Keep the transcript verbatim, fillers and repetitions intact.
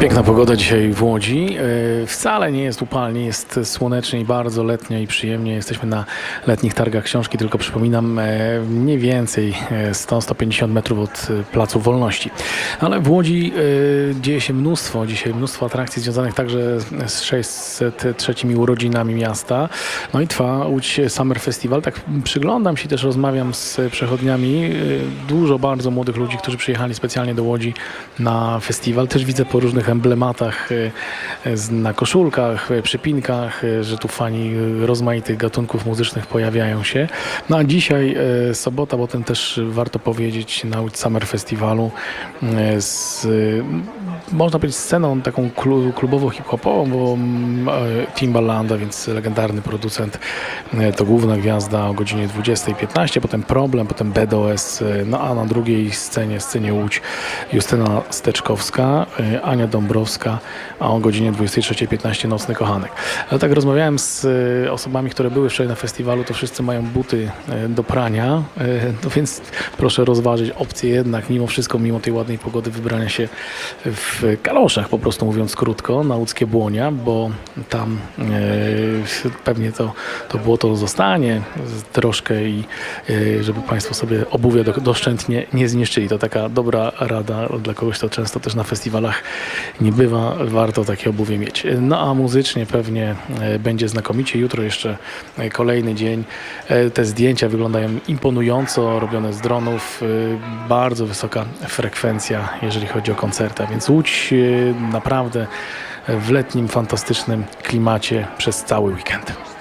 Piękna pogoda dzisiaj w Łodzi. Yy, Wcale nie jest upalnie, jest słonecznie i bardzo letnio i przyjemnie. Jesteśmy na letnich targach książki, tylko przypominam, yy, mniej więcej sto do stu pięćdziesięciu metrów od Placu Wolności. Ale w Łodzi yy, dzieje się mnóstwo, dzisiaj mnóstwo atrakcji związanych także z sześćset trzecimi urodzinami miasta. No i trwa Łódź Summer Festival. Tak przyglądam się, też rozmawiam z przechodniami. Yy, Dużo bardzo młodych ludzi, którzy przyjechali specjalnie do Łodzi na festiwal. Też widzę po różnych emblematach na koszulkach, przypinkach, że tu fani rozmaitych gatunków muzycznych pojawiają się. No a dzisiaj sobota, bo tym też warto powiedzieć, na Łódź Summer Festiwalu z, można powiedzieć, sceną taką klubowo hip-hopową, bo Timbalanda, więc legendarny producent, to główna gwiazda o godzinie dwudziestej piętnaście, potem Problem, potem B D O S, no a na drugiej scenie, scenie Łódź, Justyna Steczkowska, Ania Dąbrowska, a o godzinie dwudziestej trzeciej piętnaście Nocny Kochanek. Ale tak rozmawiałem z osobami, które były wczoraj na festiwalu, to wszyscy mają buty do prania, no więc proszę rozważyć opcję jednak, mimo wszystko, mimo tej ładnej pogody, wybrania się w kaloszach, po prostu mówiąc krótko, na łódzkie Błonia, bo tam e, pewnie to, to błoto zostanie troszkę i e, żeby Państwo sobie obuwia do, doszczętnie nie zniszczyli. To taka dobra rada dla kogoś, kto często też na festiwalach nie bywa, warto takie obuwie mieć. No a muzycznie pewnie będzie znakomicie. Jutro jeszcze kolejny dzień. Te zdjęcia wyglądają imponująco, robione z dronów. Bardzo wysoka frekwencja, jeżeli chodzi o koncerty. A więc Łódź naprawdę w letnim, fantastycznym klimacie przez cały weekend.